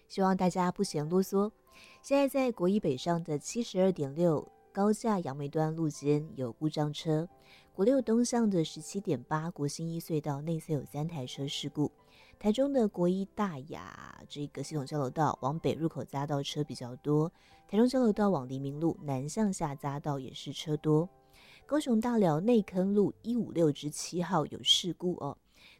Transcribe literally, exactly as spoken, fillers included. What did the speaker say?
希望大家不嫌啰嗦。现在在国一北上的七十二点六高架杨梅端路肩有故障车，国六东向的十七点八国新一隧道内侧有三台车事故。台中的国一大雅这个系统交流道往北入口匝道车比较多，台中交流道往黎明路南向下匝道也是车多。高雄大寮内坑路一五六之七号有事故哦，